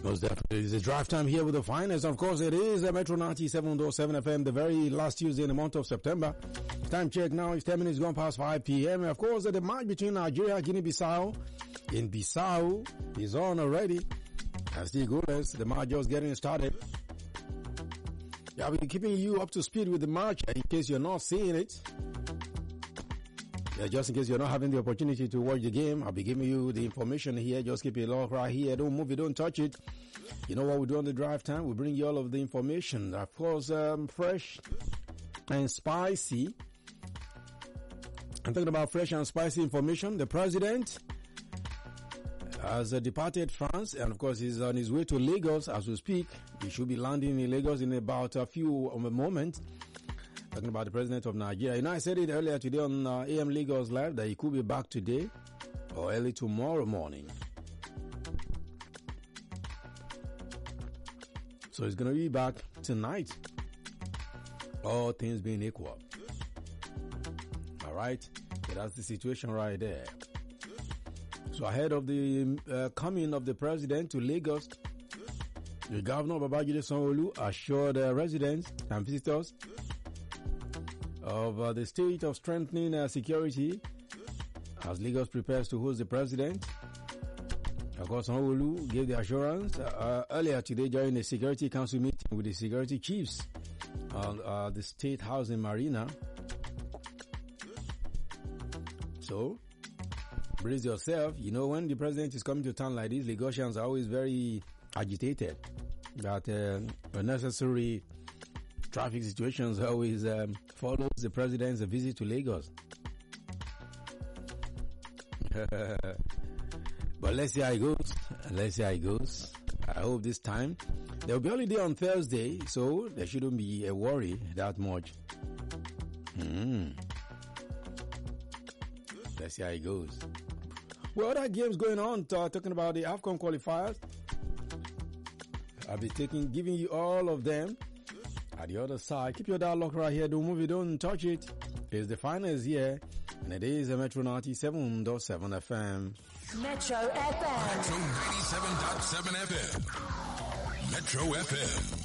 Most definitely. It's a drive time here with the finest. Of course, it is a Metro 97.7 FM, the very last Tuesday in the month of September. Time check now is 10 minutes gone past 5 p.m. Of course, the match between Nigeria and Guinea-Bissau in Bissau is on already. And still goalless. The match just getting started. I'll be keeping you up to speed with the match in case you're not seeing it. Just in case you're not having the opportunity to watch the game, I'll be giving you the information here. Just keep it locked right here. Don't move it, don't touch it. You know what we do on the drive time? We bring you all of the information. Of course, fresh and spicy. I'm talking about fresh and spicy information. The president has departed France, and of course he's on his way to Lagos as we speak. He should be landing in Lagos in about a moment. Talking about the president of Nigeria. You know, I said it earlier today on AM Lagos Live that he could be back today or early tomorrow morning. So he's going to be back tonight. All things being equal. All right. So that's the situation right there. So ahead of the coming of the president to Lagos, the governor Babajide Sanwo-Olu assured residents and visitors of the state of strengthening security as Lagos prepares to host the president. Of course, Sanwo-Olu gave the assurance earlier today during a security council meeting with the security chiefs on the State House in Marina. So, brace yourself. You know, when the president is coming to town like this, Lagosians are always very agitated that unnecessary traffic situations always follows the president's visit to Lagos. But let's see how it goes. I hope this time there will be holiday on Thursday, so there shouldn't be a worry that much. Let's see how it goes. Well, other games going on, talking about the AFCON qualifiers. I'll be giving you all of them at the other side. Keep your dial locked right here. Don't move it, don't touch it. It's the finals here, and it is a Metro 97.7 FM. Metro FM. Metro 97.7 FM. Metro FM.